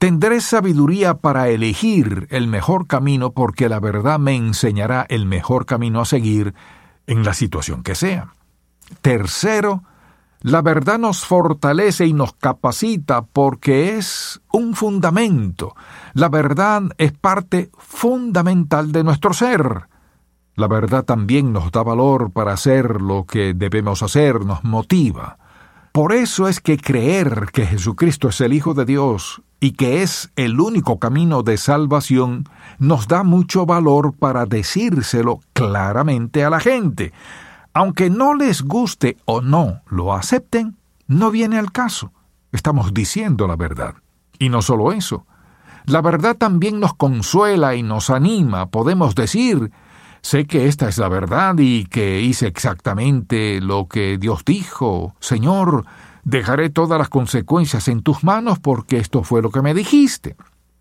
Tendré sabiduría para elegir el mejor camino porque la verdad me enseñará el mejor camino a seguir en la situación que sea. Tercero, la verdad nos fortalece y nos capacita porque es un fundamento. La verdad es parte fundamental de nuestro ser. La verdad también nos da valor para hacer lo que debemos hacer, nos motiva. Por eso es que creer que Jesucristo es el Hijo de Dios y que es el único camino de salvación nos da mucho valor para decírselo claramente a la gente. Aunque no les guste o no lo acepten, no viene al caso. Estamos diciendo la verdad. Y no solo eso. La verdad también nos consuela y nos anima. Podemos decir, sé que esta es la verdad y que hice exactamente lo que Dios dijo. Señor, dejaré todas las consecuencias en tus manos porque esto fue lo que me dijiste.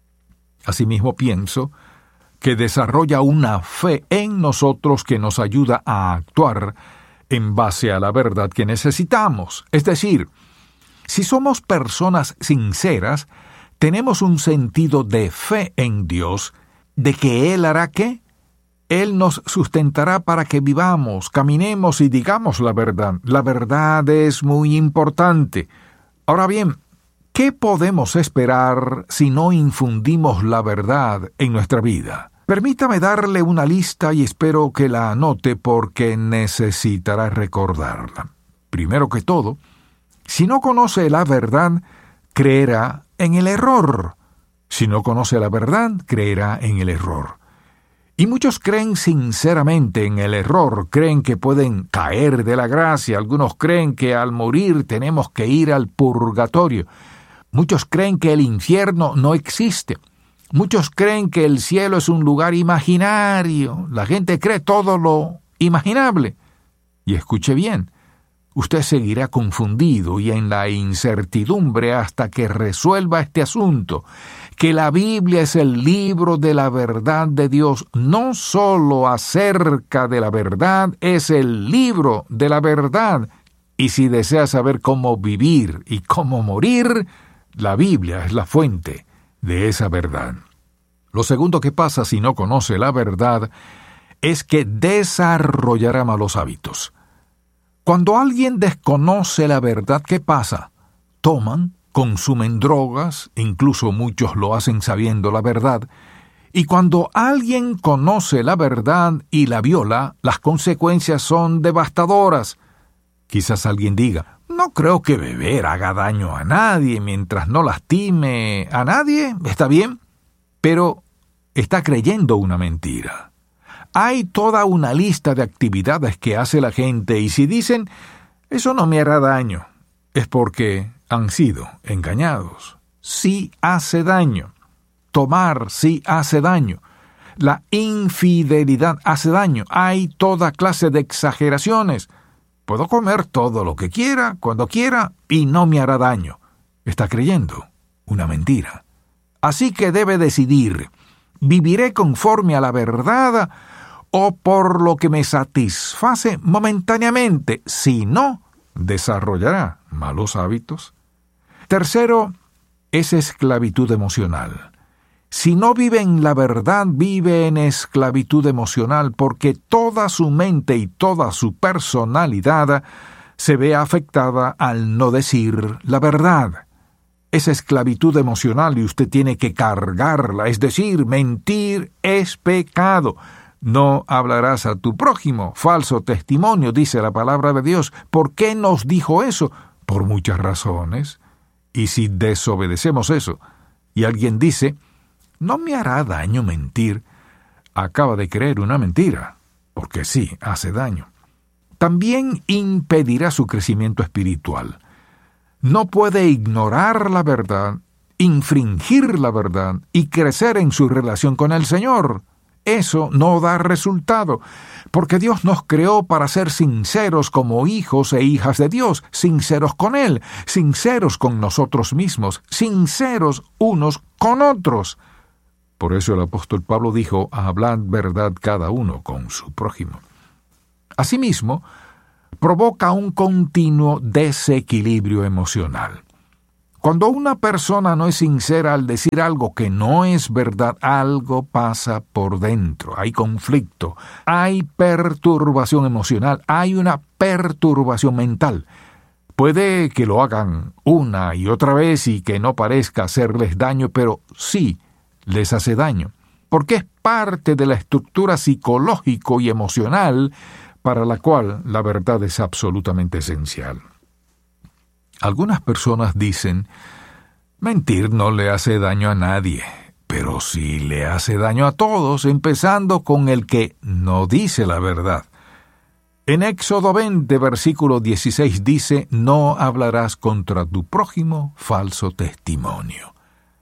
Asimismo pienso que desarrolla una fe en nosotros que nos ayuda a actuar en base a la verdad que necesitamos. Es decir, si somos personas sinceras, tenemos un sentido de fe en Dios, de que Él hará ¿qué? Él nos sustentará para que vivamos, caminemos y digamos la verdad. La verdad es muy importante. Ahora bien, ¿qué podemos esperar si no infundimos la verdad en nuestra vida? Permítame darle una lista y espero que la anote porque necesitará recordarla. Primero que todo, si no conoce la verdad, creerá en el error. Si no conoce la verdad, creerá en el error. Y muchos creen sinceramente en el error, creen que pueden caer de la gracia, algunos creen que al morir tenemos que ir al purgatorio, muchos creen que el infierno no existe, muchos creen que el cielo es un lugar imaginario, la gente cree todo lo imaginable. Y escuche bien, usted seguirá confundido y en la incertidumbre hasta que resuelva este asunto, que la Biblia es el libro de la verdad de Dios, no solo acerca de la verdad, es el libro de la verdad. Y si desea saber cómo vivir y cómo morir, la Biblia es la fuente de esa verdad. Lo segundo que pasa si no conoce la verdad es que desarrollará malos hábitos. Cuando alguien desconoce la verdad, ¿qué pasa? Toman, consumen drogas, incluso muchos lo hacen sabiendo la verdad, y cuando alguien conoce la verdad y la viola, las consecuencias son devastadoras. Quizás alguien diga, no creo que beber haga daño a nadie mientras no lastime a nadie, está bien, pero está creyendo una mentira. Hay toda una lista de actividades que hace la gente y si dicen, eso no me hará daño, es porque han sido engañados. Sí hace daño. Tomar sí hace daño. La infidelidad hace daño. Hay toda clase de exageraciones. Puedo comer todo lo que quiera, cuando quiera, y no me hará daño. Está creyendo una mentira. Así que debe decidir, ¿viviré conforme a la verdad o por lo que me satisface momentáneamente? Si no, desarrollará malos hábitos. Tercero, es esclavitud emocional. Si no vive en la verdad, vive en esclavitud emocional porque toda su mente y toda su personalidad se ve afectada al no decir la verdad. Es esclavitud emocional y usted tiene que cargarla, es decir, mentir es pecado. No hablarás a tu prójimo, falso testimonio, dice la palabra de Dios. ¿Por qué nos dijo eso? Por muchas razones. Y si desobedecemos eso, y alguien dice, no me hará daño mentir, acaba de creer una mentira, porque sí, hace daño. También impedirá su crecimiento espiritual. No puede ignorar la verdad, infringir la verdad y crecer en su relación con el Señor. Eso no da resultado, porque Dios nos creó para ser sinceros como hijos e hijas de Dios, sinceros con Él, sinceros con nosotros mismos, sinceros unos con otros. Por eso el apóstol Pablo dijo, hablad verdad cada uno con su prójimo. Asimismo, provoca un continuo desequilibrio emocional. Cuando una persona no es sincera al decir algo que no es verdad, algo pasa por dentro. Hay conflicto, hay perturbación emocional, hay una perturbación mental. Puede que lo hagan una y otra vez y que no parezca hacerles daño, pero sí les hace daño, porque es parte de la estructura psicológico y emocional para la cual la verdad es absolutamente esencial. Algunas personas dicen, mentir no le hace daño a nadie, pero sí le hace daño a todos, empezando con el que no dice la verdad. En Éxodo 20, versículo 16 dice, no hablarás contra tu prójimo falso testimonio.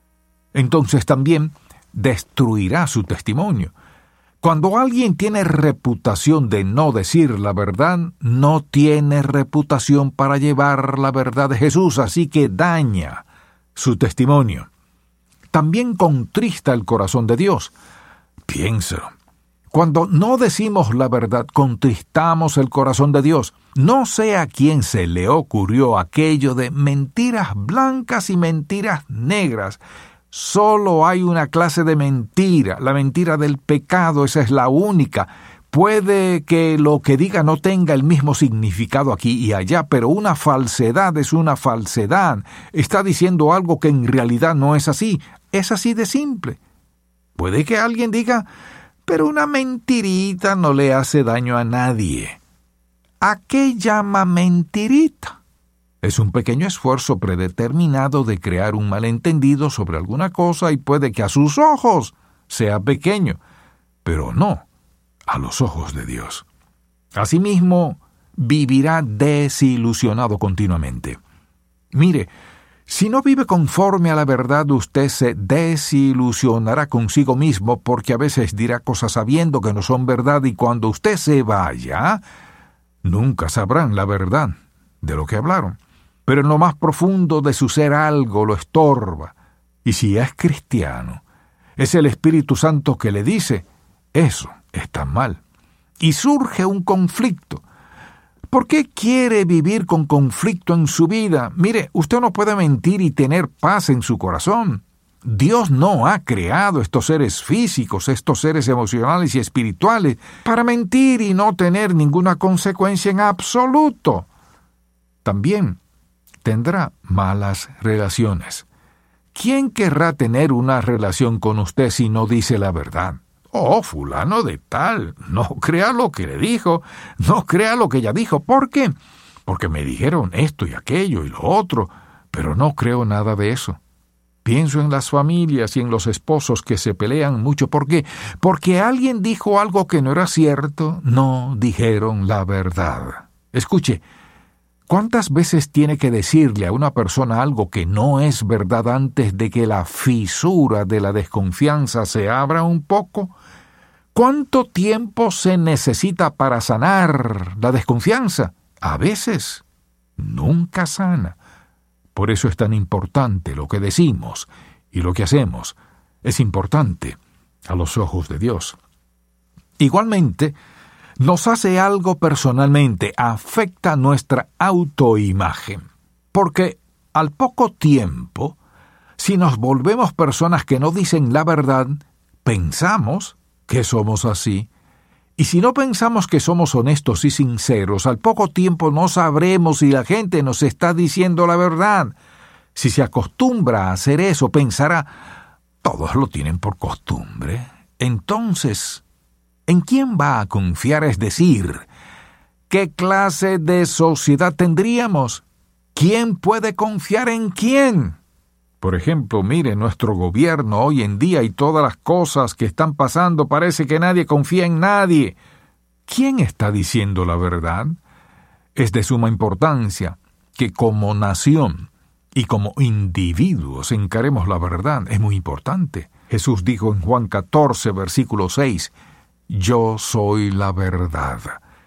Entonces también destruirá su testimonio. Cuando alguien tiene reputación de no decir la verdad, no tiene reputación para llevar la verdad de Jesús, así que daña su testimonio. También contrista el corazón de Dios. Piénsalo. Cuando no decimos la verdad, contristamos el corazón de Dios. No sé a quién se le ocurrió aquello de mentiras blancas y mentiras negras. Solo hay una clase de mentira, la mentira del pecado, esa es la única. Puede que lo que diga no tenga el mismo significado aquí y allá, pero una falsedad es una falsedad. Está diciendo algo que en realidad no es así. Es así de simple. Puede que alguien diga, pero una mentirita no le hace daño a nadie. ¿A qué llama mentirita? Es un pequeño esfuerzo predeterminado de crear un malentendido sobre alguna cosa y puede que a sus ojos sea pequeño, pero no a los ojos de Dios. Asimismo, vivirá desilusionado continuamente. Mire, si no vive conforme a la verdad, usted se desilusionará consigo mismo porque a veces dirá cosas sabiendo que no son verdad y cuando usted se vaya, nunca sabrán la verdad de lo que hablaron. Pero en lo más profundo de su ser algo lo estorba. Y si es cristiano, es el Espíritu Santo que le dice, eso está mal. Y surge un conflicto. ¿Por qué quiere vivir con conflicto en su vida? Mire, usted no puede mentir y tener paz en su corazón. Dios no ha creado estos seres físicos, estos seres emocionales y espirituales, para mentir y no tener ninguna consecuencia en absoluto. También tendrá malas relaciones. ¿Quién querrá tener una relación con usted si no dice la verdad? Oh, fulano de tal, no crea lo que le dijo, no crea lo que ella dijo. ¿Por qué? Porque me dijeron esto y aquello y lo otro, pero no creo nada de eso. Pienso en las familias y en los esposos que se pelean mucho. ¿Por qué? Porque alguien dijo algo que no era cierto, no dijeron la verdad. Escuche, ¿cuántas veces tiene que decirle a una persona algo que no es verdad antes de que la fisura de la desconfianza se abra un poco? ¿Cuánto tiempo se necesita para sanar la desconfianza? A veces, nunca sana. Por eso es tan importante lo que decimos y lo que hacemos. Es importante a los ojos de Dios. Igualmente, nos hace algo personalmente, afecta nuestra autoimagen. Porque al poco tiempo, si nos volvemos personas que no dicen la verdad, pensamos que somos así. Y si no pensamos que somos honestos y sinceros, al poco tiempo no sabremos si la gente nos está diciendo la verdad. Si se acostumbra a hacer eso, pensará, todos lo tienen por costumbre. Entonces, ¿en quién va a confiar? Es decir, ¿qué clase de sociedad tendríamos? ¿Quién puede confiar en quién? Por ejemplo, mire, nuestro gobierno hoy en día y todas las cosas que están pasando, parece que nadie confía en nadie. ¿Quién está diciendo la verdad? Es de suma importancia que como nación y como individuos encaremos la verdad. Es muy importante. Jesús dijo en Juan 14, versículo 6, Yo soy la verdad.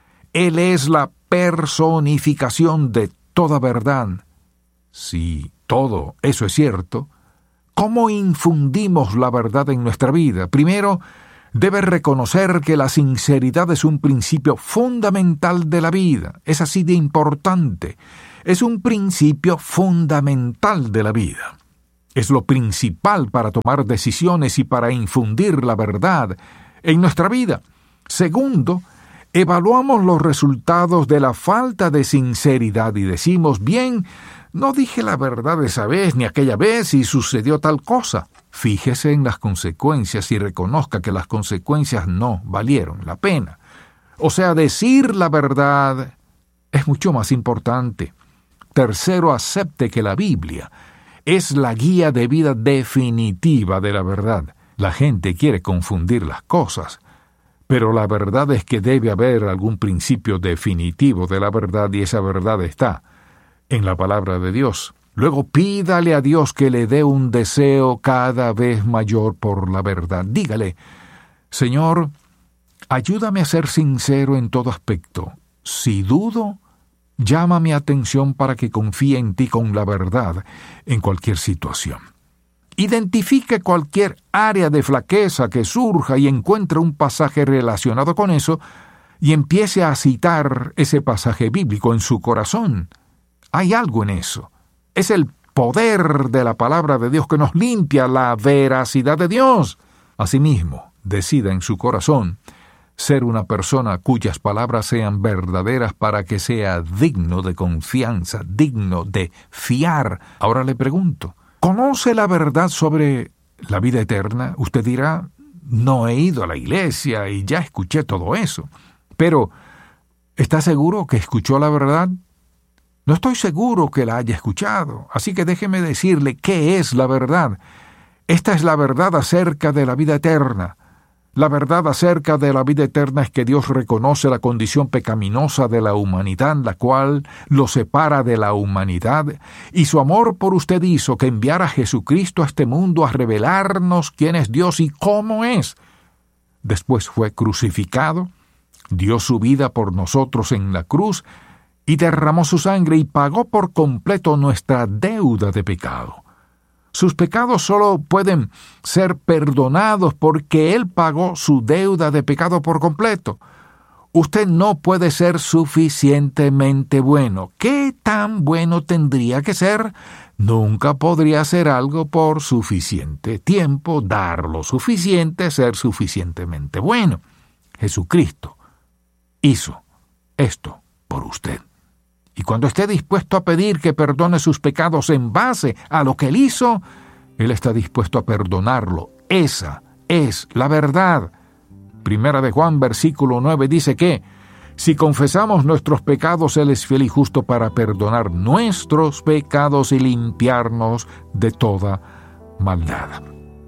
Él es la personificación de toda verdad. Sí, todo eso es cierto. ¿Cómo infundimos la verdad en nuestra vida? Primero, debe reconocer que la sinceridad es un principio fundamental de la vida. Es así de importante. es un principio fundamental de la vida. Es lo principal para tomar decisiones y para infundir la verdad en nuestra vida. Segundo, evaluamos los resultados de la falta de sinceridad y decimos, bien, no dije la verdad esa vez ni aquella vez y sucedió tal cosa. Fíjese en las consecuencias y reconozca que las consecuencias no valieron la pena. O sea, decir la verdad es mucho más importante. Tercero, acepte que la Biblia es la guía de vida definitiva de la verdad. La gente quiere confundir las cosas, pero la verdad es que debe haber algún principio definitivo de la verdad y esa verdad está en la palabra de Dios. Luego pídale a Dios que le dé un deseo cada vez mayor por la verdad. Dígale, Señor, ayúdame a ser sincero en todo aspecto. Si dudo, llama mi atención para que confíe en ti con la verdad en cualquier situación. Identifique cualquier área de flaqueza que surja y encuentre un pasaje relacionado con eso y empiece a citar ese pasaje bíblico en su corazón. Hay algo en eso. Es el poder de la palabra de Dios que nos limpia la veracidad de Dios. Asimismo, decida en su corazón ser una persona cuyas palabras sean verdaderas para que sea digno de confianza, digno de fiar. Ahora le pregunto, ¿conoce la verdad sobre la vida eterna? Usted dirá, no he ido a la iglesia y ya escuché todo eso. Pero, ¿está seguro que escuchó la verdad? No estoy seguro que la haya escuchado, así que déjeme decirle qué es la verdad. Esta es la verdad acerca de la vida eterna. La verdad acerca de la vida eterna es que Dios reconoce la condición pecaminosa de la humanidad, la cual lo separa de la humanidad, y su amor por usted hizo que enviara a Jesucristo a este mundo a revelarnos quién es Dios y cómo es. Después fue crucificado, dio su vida por nosotros en la cruz, y derramó su sangre y pagó por completo nuestra deuda de pecado. Sus pecados solo pueden ser perdonados porque Él pagó su deuda de pecado por completo. Usted no puede ser suficientemente bueno. ¿Qué tan bueno tendría que ser? Nunca podría hacer algo por suficiente tiempo, dar lo suficiente, ser suficientemente bueno. Jesucristo hizo esto por usted. Y cuando esté dispuesto a pedir que perdone sus pecados en base a lo que Él hizo, Él está dispuesto a perdonarlo. Esa es la verdad. Primera de Juan, versículo 9, dice que si confesamos nuestros pecados, Él es fiel y justo para perdonar nuestros pecados y limpiarnos de toda maldad.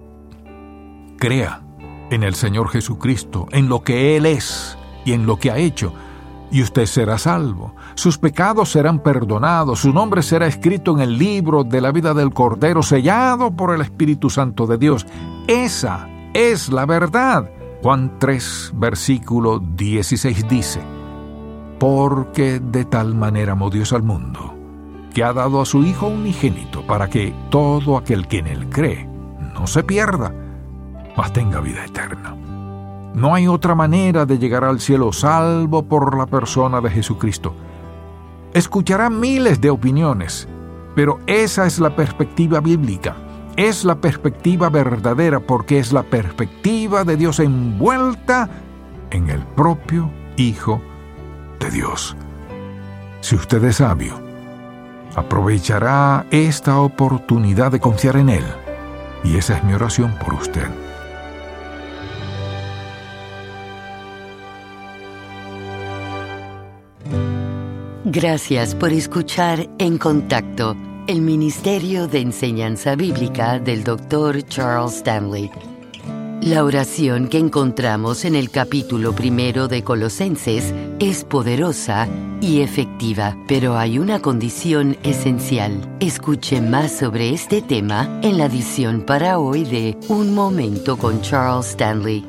Crea en el Señor Jesucristo, en lo que Él es y en lo que ha hecho, y usted será salvo. Sus pecados serán perdonados, su nombre será escrito en el libro de la vida del Cordero, sellado por el Espíritu Santo de Dios. Esa es la verdad. Juan 3, versículo 16 dice, porque de tal manera amó Dios al mundo, que ha dado a su Hijo unigénito, para que todo aquel que en Él cree no se pierda, mas tenga vida eterna. No hay otra manera de llegar al cielo salvo por la persona de Jesucristo. Escuchará miles de opiniones, pero esa es la perspectiva bíblica. Es la perspectiva verdadera porque es la perspectiva de Dios envuelta en el propio Hijo de Dios. Si usted es sabio, aprovechará esta oportunidad de confiar en Él. Y esa es mi oración por usted. Gracias por escuchar En Contacto, el Ministerio de Enseñanza Bíblica del Dr. Charles Stanley. La oración que encontramos en el capítulo 1 de Colosenses es poderosa y efectiva, pero hay una condición esencial. Escuche más sobre este tema en la edición para hoy de Un Momento con Charles Stanley.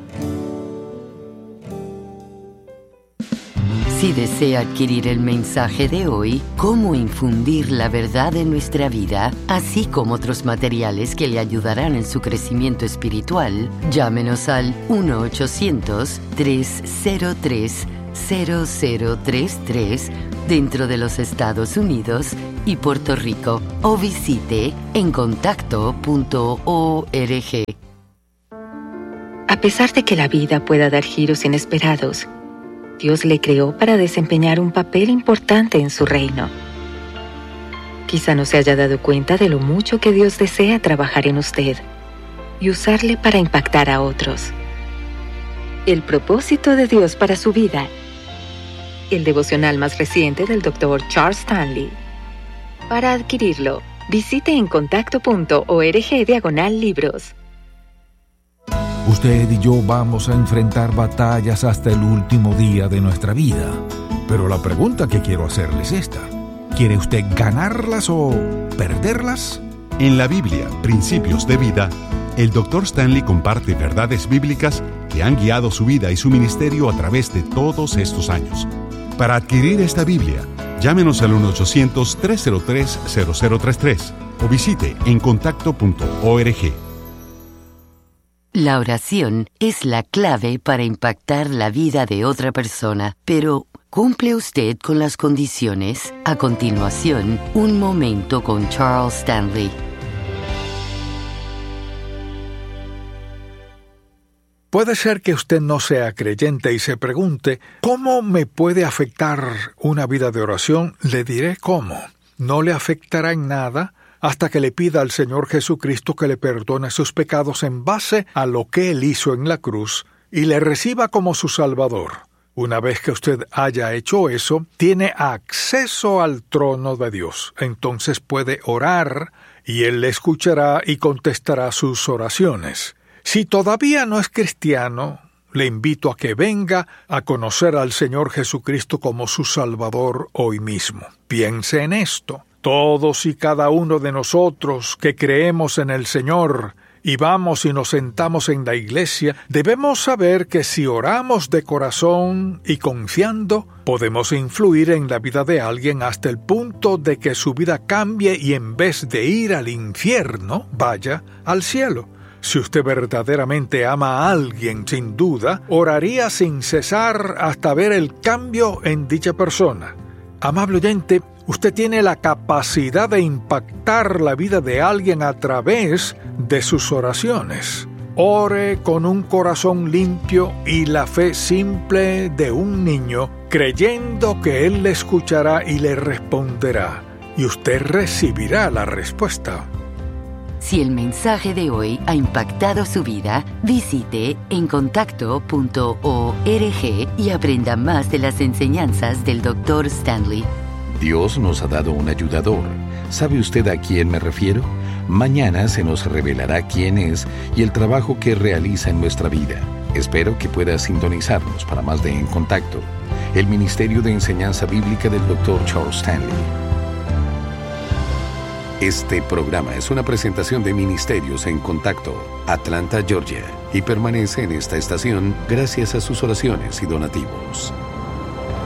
Si desea adquirir el mensaje de hoy, Cómo infundir la verdad en nuestra vida, así como otros materiales que le ayudarán en su crecimiento espiritual, llámenos al 1-800-303-0033 dentro de los Estados Unidos y Puerto Rico, o visite encontacto.org. A pesar de que la vida pueda dar giros inesperados, Dios le creó para desempeñar un papel importante en su reino. Quizá no se haya dado cuenta de lo mucho que Dios desea trabajar en usted y usarle para impactar a otros. El propósito de Dios para su vida. El devocional más reciente del Dr. Charles Stanley. Para adquirirlo, visite encontacto.org/libros. Usted y yo vamos a enfrentar batallas hasta el último día de nuestra vida. Pero la pregunta que quiero hacerle es esta. ¿Quiere usted ganarlas o perderlas? En la Biblia, Principios de Vida, el Dr. Stanley comparte verdades bíblicas que han guiado su vida y su ministerio a través de todos estos años. Para adquirir esta Biblia, llámenos al 1-800-303-0033 o visite encontacto.org. La oración es la clave para impactar la vida de otra persona, pero ¿cumple usted con las condiciones? A continuación, un momento con Charles Stanley. Puede ser que usted no sea creyente y se pregunte, ¿cómo me puede afectar una vida de oración? Le diré cómo. No le afectará en nada hasta que le pida al Señor Jesucristo que le perdone sus pecados en base a lo que Él hizo en la cruz y le reciba como su Salvador. Una vez que usted haya hecho eso, tiene acceso al trono de Dios. Entonces puede orar y Él le escuchará y contestará sus oraciones. Si todavía no es cristiano, le invito a que venga a conocer al Señor Jesucristo como su Salvador hoy mismo. Piense en esto. Todos y cada uno de nosotros que creemos en el Señor y vamos y nos sentamos en la iglesia, debemos saber que si oramos de corazón y confiando, podemos influir en la vida de alguien hasta el punto de que su vida cambie y en vez de ir al infierno, vaya al cielo. Si usted verdaderamente ama a alguien, sin duda, oraría sin cesar hasta ver el cambio en dicha persona. Amable oyente, usted tiene la capacidad de impactar la vida de alguien a través de sus oraciones. Ore con un corazón limpio y la fe simple de un niño, creyendo que Él le escuchará y le responderá, y usted recibirá la respuesta. Si el mensaje de hoy ha impactado su vida, visite encontacto.org y aprenda más de las enseñanzas del Dr. Stanley. Dios nos ha dado un ayudador. ¿Sabe usted a quién me refiero? Mañana se nos revelará quién es y el trabajo que realiza en nuestra vida. Espero que pueda sintonizarnos para más de En Contacto, el Ministerio de Enseñanza Bíblica del Dr. Charles Stanley. Este programa es una presentación de Ministerios en Contacto, Atlanta, Georgia, y permanece en esta estación gracias a sus oraciones y donativos.